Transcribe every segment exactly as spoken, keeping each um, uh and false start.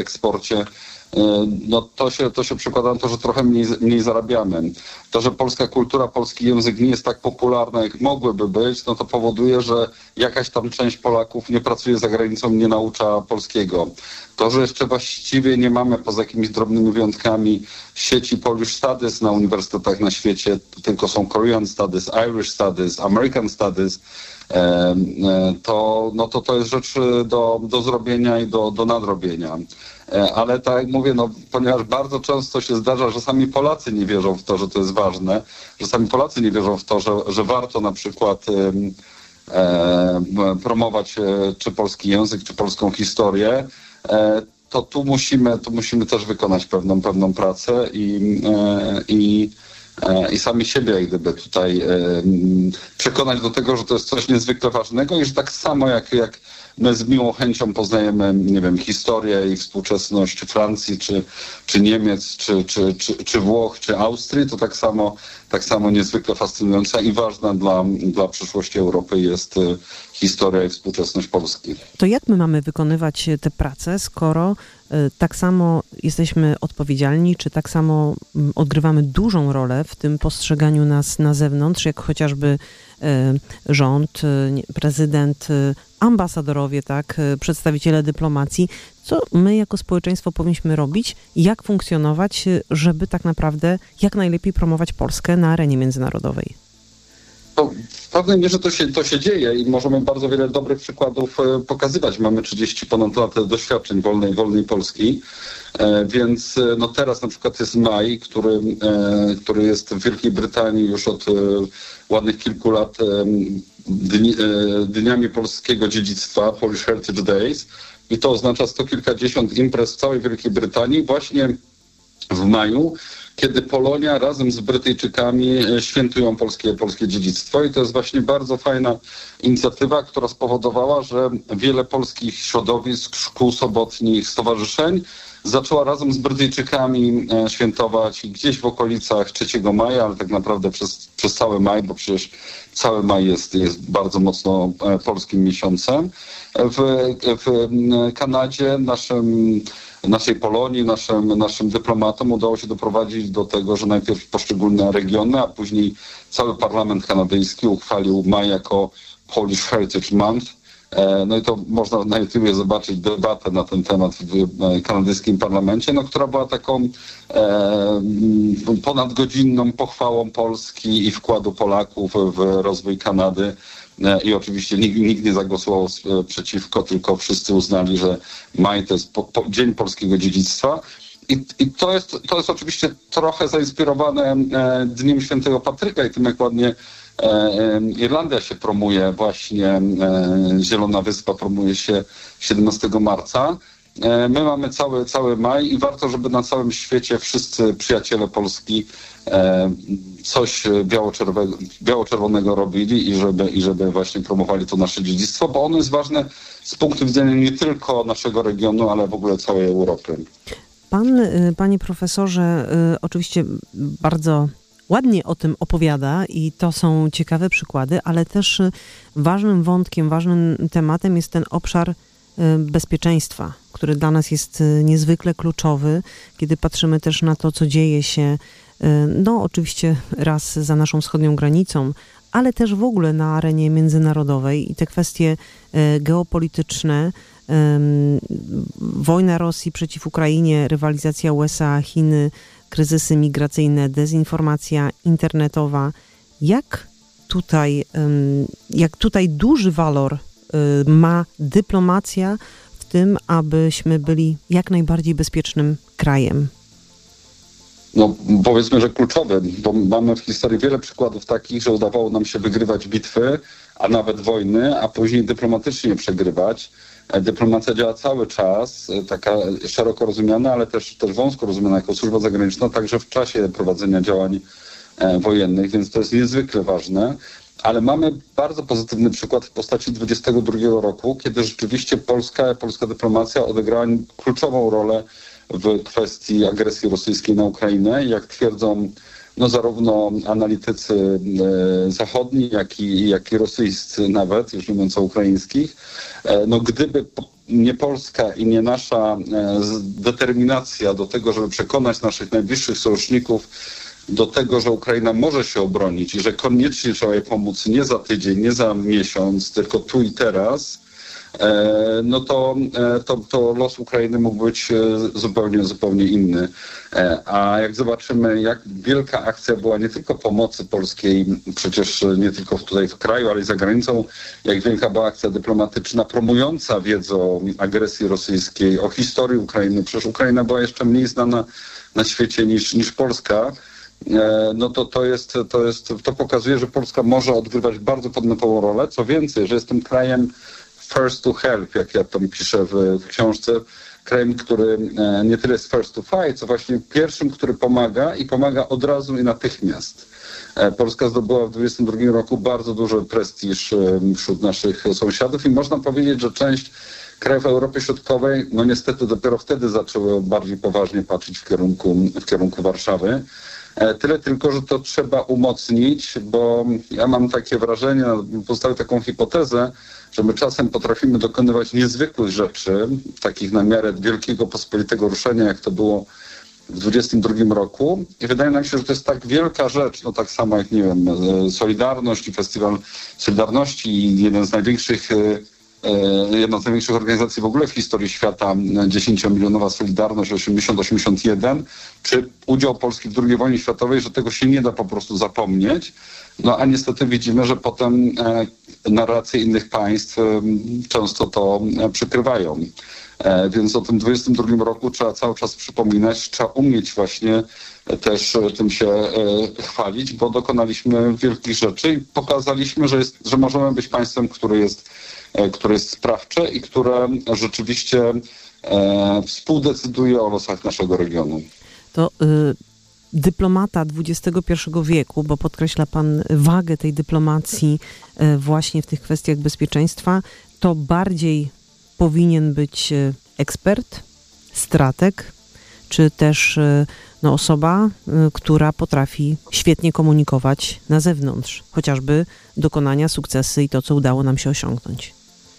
eksporcie, no to się, to się przekłada na to, że trochę mniej, mniej zarabiamy. To, że polska kultura, polski język nie jest tak popularny, jak mogłyby być, no to powoduje, że jakaś tam część Polaków nie pracuje za granicą, nie naucza polskiego. To, że jeszcze właściwie nie mamy, poza jakimiś drobnymi wyjątkami, sieci Polish Studies na uniwersytetach na świecie, tylko są Korean Studies, Irish Studies, American Studies, to, no to to jest rzecz do, do zrobienia i do, do nadrobienia. Ale tak jak mówię, no, ponieważ bardzo często się zdarza, że sami Polacy nie wierzą w to, że to jest ważne, że sami Polacy nie wierzą w to, że, że warto na przykład e, promować e, czy polski język, czy polską historię, e, to tu musimy, tu musimy też wykonać pewną, pewną pracę i, e, i i sami siebie jak gdyby tutaj e, przekonać do tego, że to jest coś niezwykle ważnego i że tak samo jak, jak my z miłą chęcią poznajemy, nie wiem, historię i współczesność Francji, czy, czy Niemiec, czy, czy, czy, czy Włoch, czy Austrii, to tak samo, tak samo niezwykle fascynująca i ważna dla, dla przyszłości Europy jest historia i współczesność Polski. To jak my mamy wykonywać tę pracę, skoro tak samo jesteśmy odpowiedzialni, czy tak samo odgrywamy dużą rolę w tym postrzeganiu nas na zewnątrz, jak chociażby rząd, prezydent, ambasadorowie, tak, przedstawiciele dyplomacji. Co my jako społeczeństwo powinniśmy robić? Jak funkcjonować, żeby tak naprawdę jak najlepiej promować Polskę na arenie międzynarodowej? To w pewnej mierze to się, to się dzieje i możemy bardzo wiele dobrych przykładów pokazywać. Mamy trzydzieści ponad lat doświadczeń wolnej, wolnej Polski, e, więc no teraz na przykład jest maj, który, e, który jest w Wielkiej Brytanii już od e, ładnych kilku lat e, dni, e, dniami polskiego dziedzictwa, Polish Heritage Days, i to oznacza sto kilkadziesiąt imprez w całej Wielkiej Brytanii właśnie w maju, kiedy Polonia razem z Brytyjczykami świętują polskie, polskie dziedzictwo i to jest właśnie bardzo fajna inicjatywa, która spowodowała, że wiele polskich środowisk, szkół sobotnich, stowarzyszeń zaczęła razem z Brytyjczykami świętować gdzieś w okolicach trzeciego maja, ale tak naprawdę przez, przez cały maj, bo przecież cały maj jest, jest bardzo mocno polskim miesiącem. W, w Kanadzie naszym naszej Polonii, naszym, naszym dyplomatom udało się doprowadzić do tego, że najpierw poszczególne regiony, a później cały parlament kanadyjski uchwalił maj jako Polish Heritage Month. No i to można na YouTubie zobaczyć debatę na ten temat w kanadyjskim parlamencie, no, która była taką e, ponadgodzinną pochwałą Polski i wkładu Polaków w rozwój Kanady. I oczywiście nikt, nikt nie zagłosował przeciwko, tylko wszyscy uznali, że maj to jest po, po, Dzień Polskiego Dziedzictwa. I, i to, jest, to jest oczywiście trochę zainspirowane e, Dniem Świętego Patryka i tym, jak ładnie e, e, Irlandia się promuje, właśnie e, Zielona Wyspa promuje się siedemnastego marca. E, my mamy cały, cały maj i warto, żeby na całym świecie wszyscy przyjaciele Polski e, coś biało-czerwonego, biało-czerwonego robili i żeby, i żeby właśnie promowali to nasze dziedzictwo, bo ono jest ważne z punktu widzenia nie tylko naszego regionu, ale w ogóle całej Europy. Pan, panie profesorze, oczywiście bardzo ładnie o tym opowiada i to są ciekawe przykłady, ale też ważnym wątkiem, ważnym tematem jest ten obszar bezpieczeństwa, który dla nas jest niezwykle kluczowy, kiedy patrzymy też na to, co dzieje się, no oczywiście raz za naszą wschodnią granicą, ale też w ogóle na arenie międzynarodowej i te kwestie geopolityczne, wojna Rosji przeciw Ukrainie, rywalizacja U S A, Chiny, kryzysy migracyjne, dezinformacja internetowa. Jak tutaj, jak tutaj duży walor ma dyplomacja w tym, abyśmy byli jak najbardziej bezpiecznym krajem? No powiedzmy, że kluczowy, bo mamy w historii wiele przykładów takich, że udawało nam się wygrywać bitwy, a nawet wojny, a później dyplomatycznie przegrywać. Dyplomacja działa cały czas, taka szeroko rozumiana, ale też, też wąsko rozumiana jako służba zagraniczna, także w czasie prowadzenia działań wojennych, więc to jest niezwykle ważne. Ale mamy bardzo pozytywny przykład w postaci dwudziestego drugiego roku, kiedy rzeczywiście polska, polska dyplomacja odegrała kluczową rolę w kwestii agresji rosyjskiej na Ukrainę. Jak twierdzą no, zarówno analitycy e, zachodni, jak i, jak i rosyjscy nawet, już nie mówiąc o ukraińskich, e, no gdyby nie Polska i nie nasza determinacja do tego, żeby przekonać naszych najbliższych sojuszników do tego, że Ukraina może się obronić i że koniecznie trzeba jej pomóc nie za tydzień, nie za miesiąc, tylko tu i teraz, no to, to, to los Ukrainy mógł być zupełnie, zupełnie inny. A jak zobaczymy, jak wielka akcja była nie tylko pomocy polskiej, przecież nie tylko tutaj w kraju, ale i za granicą, jak wielka była akcja dyplomatyczna promująca wiedzę o agresji rosyjskiej, o historii Ukrainy. Przecież Ukraina była jeszcze mniej znana na świecie niż, niż Polska. No to to jest, to jest, to pokazuje, że Polska może odgrywać bardzo podmiotową rolę. Co więcej, że jest tym krajem first to help, jak ja tam piszę w, w książce, krajem, który nie tyle jest first to fight, co właśnie pierwszym, który pomaga i pomaga od razu i natychmiast. Polska zdobyła w dwudziestym drugim roku bardzo duży prestiż wśród naszych sąsiadów i można powiedzieć, że część krajów Europy Środkowej, no niestety dopiero wtedy zaczęły bardziej poważnie patrzeć w kierunku, w kierunku Warszawy. Tyle tylko, że to trzeba umocnić, bo ja mam takie wrażenie, postawię taką hipotezę, że my czasem potrafimy dokonywać niezwykłych rzeczy, takich na miarę wielkiego pospolitego ruszenia, jak to było w dwudziestym drugim roku. I wydaje nam się, że to jest tak wielka rzecz, no tak samo jak, nie wiem, Solidarność i Festiwal Solidarności i jeden z największych jedna z największych organizacji w ogóle w historii świata, dziesięciomilionowa Solidarność osiemdziesiąt osiemdziesiąt jeden, czy udział Polski w drugiej wojnie światowej, że tego się nie da po prostu zapomnieć. No a niestety widzimy, że potem narracje innych państw często to przykrywają. Więc o tym dwudziestym drugim roku trzeba cały czas przypominać, trzeba umieć właśnie też tym się chwalić, bo dokonaliśmy wielkich rzeczy i pokazaliśmy, że, jest, że możemy być państwem, które jest, które jest sprawcze i które rzeczywiście współdecyduje o losach naszego regionu. To y- dyplomata dwudziestego pierwszego wieku, bo podkreśla pan wagę tej dyplomacji właśnie w tych kwestiach bezpieczeństwa, to bardziej powinien być ekspert, strateg, czy też no, osoba, która potrafi świetnie komunikować na zewnątrz, chociażby dokonania, sukcesy i to, co udało nam się osiągnąć.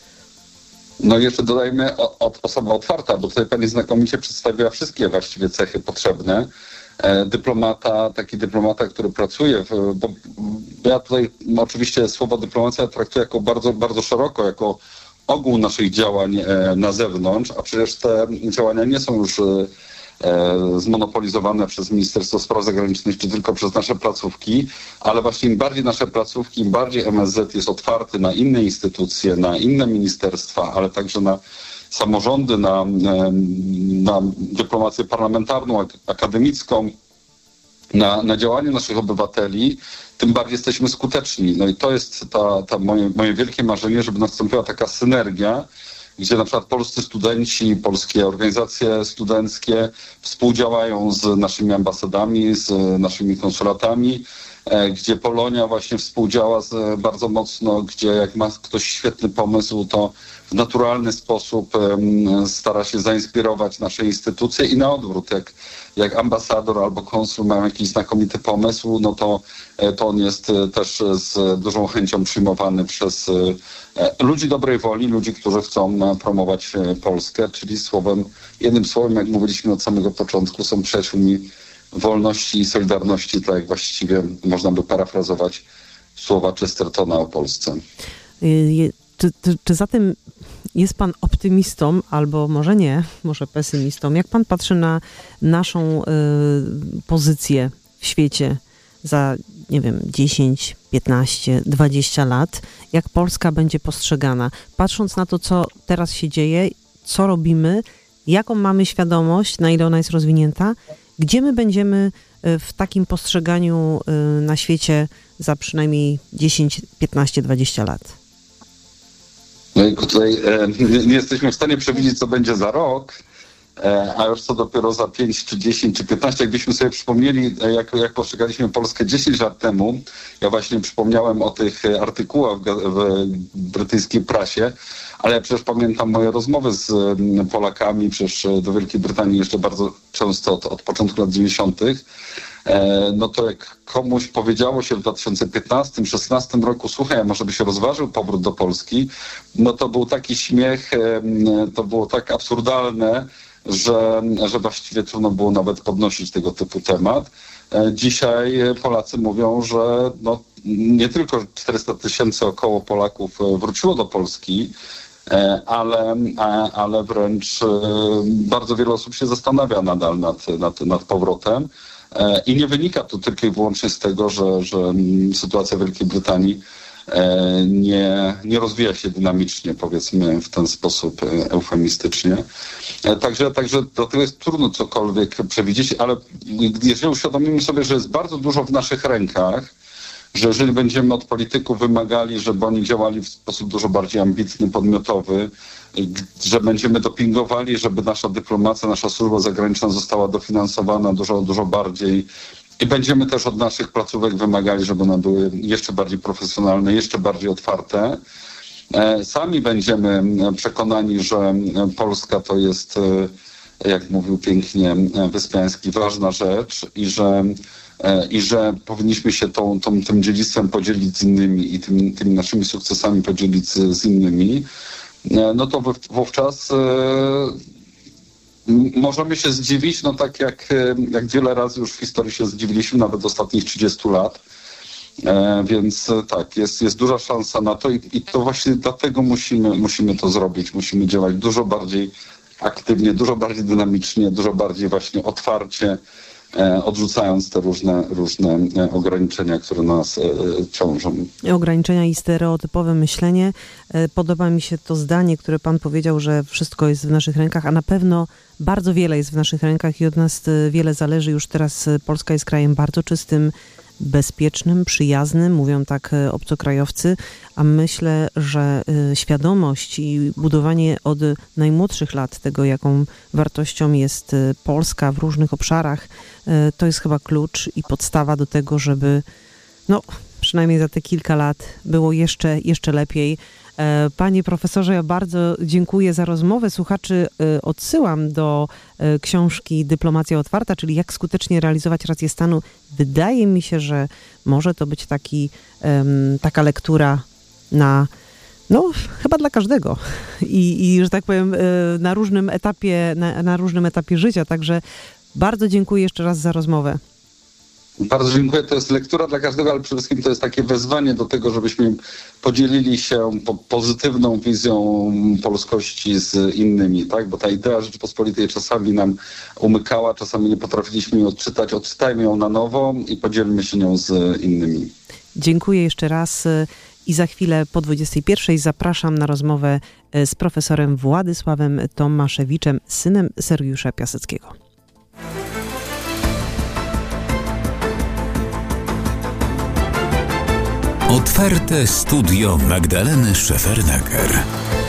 No i jeszcze dodajmy o, o, osoba otwarta, bo tutaj pani znakomicie przedstawiła wszystkie właściwie cechy potrzebne. Dyplomata, taki dyplomata, który pracuje, w, bo ja tutaj oczywiście słowo dyplomacja traktuję jako bardzo, bardzo szeroko, jako ogół naszych działań na zewnątrz, a przecież te działania nie są już zmonopolizowane przez Ministerstwo Spraw Zagranicznych, czy tylko przez nasze placówki, ale właśnie im bardziej nasze placówki, im bardziej M S Z jest otwarty na inne instytucje, na inne ministerstwa, ale także na samorządy, na, na dyplomację parlamentarną, akademicką, na, na działanie naszych obywateli, tym bardziej jesteśmy skuteczni. No i to jest ta, ta moje, moje wielkie marzenie, żeby nastąpiła taka synergia, gdzie na przykład polscy studenci, polskie organizacje studenckie współdziałają z naszymi ambasadami, z naszymi konsulatami, gdzie Polonia właśnie współdziała z, bardzo mocno, gdzie jak ma ktoś świetny pomysł, to w naturalny sposób um, stara się zainspirować nasze instytucje i na odwrót, jak, jak ambasador albo konsul mają jakiś znakomity pomysł, no to, to on jest też z dużą chęcią przyjmowany przez e, ludzi dobrej woli, ludzi, którzy chcą promować Polskę, czyli słowem, jednym słowem, jak mówiliśmy od samego początku, są przyjaciółmi wolności i solidarności, tak jak właściwie można by parafrazować słowa Chestertona o Polsce. Czy, czy, czy zatem jest pan optymistą, albo może nie, może pesymistą? Jak pan patrzy na naszą y, pozycję w świecie za, nie wiem, dziesięć, piętnaście, dwadzieścia lat? Jak Polska będzie postrzegana? Patrząc na to, co teraz się dzieje, co robimy, jaką mamy świadomość, na ile ona jest rozwinięta, gdzie my będziemy w takim postrzeganiu na świecie za przynajmniej dziesięć, piętnaście, dwadzieścia lat? No i tutaj e, nie, nie jesteśmy w stanie przewidzieć, co będzie za rok, e, a już co dopiero za pięć, czy dziesięć, czy piętnaście. Jakbyśmy sobie przypomnieli, jak, jak postrzegaliśmy Polskę dziesięć lat temu, ja właśnie przypomniałem o tych artykułach w, w brytyjskiej prasie, ale ja przecież pamiętam moje rozmowy z Polakami, przecież do Wielkiej Brytanii jeszcze bardzo często od, od początku lat dziewięćdziesiątych. no to jak komuś powiedziało się w dwa tysiące piętnastym, dwa tysiące szesnastym roku, słuchaj, może by się rozważył powrót do Polski, no to był taki śmiech, to było tak absurdalne, że, że właściwie trudno było nawet podnosić tego typu temat. Dzisiaj Polacy mówią, że no, nie tylko czterysta tysięcy około Polaków wróciło do Polski, ale, ale wręcz bardzo wiele osób się zastanawia nadal nad, nad, nad powrotem. I nie wynika to tylko i wyłącznie z tego, że, że sytuacja w Wielkiej Brytanii nie, nie rozwija się dynamicznie, powiedzmy w ten sposób eufemistycznie. Także, także do tego jest trudno cokolwiek przewidzieć, ale jeżeli uświadomimy sobie, że jest bardzo dużo w naszych rękach, że jeżeli będziemy od polityków wymagali, żeby oni działali w sposób dużo bardziej ambitny, podmiotowy, że będziemy dopingowali, żeby nasza dyplomacja, nasza służba zagraniczna została dofinansowana dużo, dużo bardziej i będziemy też od naszych placówek wymagali, żeby one były jeszcze bardziej profesjonalne, jeszcze bardziej otwarte. Sami będziemy przekonani, że Polska to jest, jak mówił pięknie Wyspiański, ważna rzecz i że i że powinniśmy się tą, tą, tym dziedzictwem podzielić z innymi i tym, tymi naszymi sukcesami podzielić z, z innymi, no to wówczas e, możemy się zdziwić, no tak jak, jak wiele razy już w historii się zdziwiliśmy, nawet ostatnich trzydziestu lat. E, więc tak, jest, jest duża szansa na to i, i to właśnie dlatego musimy, musimy to zrobić. Musimy działać dużo bardziej aktywnie, dużo bardziej dynamicznie, dużo bardziej właśnie otwarcie, odrzucając te różne, różne ograniczenia, które na nas ciążą. Ograniczenia i stereotypowe myślenie. Podoba mi się to zdanie, które pan powiedział, że wszystko jest w naszych rękach, a na pewno bardzo wiele jest w naszych rękach i od nas wiele zależy. Już teraz Polska jest krajem bardzo czystym, bezpiecznym, przyjaznym, mówią tak obcokrajowcy, a myślę, że świadomość i budowanie od najmłodszych lat tego, jaką wartością jest Polska w różnych obszarach, to jest chyba klucz i podstawa do tego, żeby no przynajmniej za te kilka lat było jeszcze, jeszcze lepiej. Panie profesorze, ja bardzo dziękuję za rozmowę. Słuchaczy odsyłam do książki Dyplomacja otwarta, czyli jak skutecznie realizować rację stanu. Wydaje mi się, że może to być taki, taka lektura na, no chyba dla każdego i, i że tak powiem na różnym etapie, na, na różnym etapie życia. Także bardzo dziękuję jeszcze raz za rozmowę. Bardzo dziękuję. To jest lektura dla każdego, ale przede wszystkim to jest takie wezwanie do tego, żebyśmy podzielili się po pozytywną wizją polskości z innymi, tak? Bo ta idea Rzeczypospolitej czasami nam umykała, czasami nie potrafiliśmy jej odczytać. Odczytajmy ją na nowo i podzielmy się nią z innymi. Dziękuję jeszcze raz i za chwilę po dwudziestej pierwszej zapraszam na rozmowę z profesorem Władysławem Tomaszewiczem, synem Sergiusza Piaseckiego. Otwarte studio Magdaleny Szefernaker.